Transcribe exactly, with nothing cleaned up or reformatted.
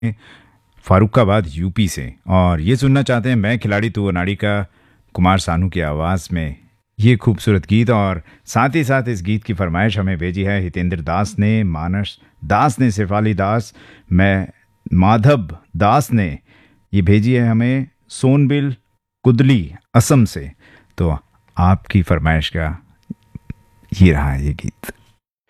Farrukhabad UP से, और ये सुनना चाहते हैं मैं खिलाड़ी तू अनाड़ी का कुमार सानू की आवाज़ में ये खूबसूरत गीत। और साथ ही साथ इस गीत की फरमाइश हमें भेजी है हितेंद्र दास ने, मानस दास ने, शेफाली दास, मैं माधव दास ने ये भेजी है हमें सोनबिल कुदली असम से। तो आपकी फरमाइश का ये रहा है ये गीत।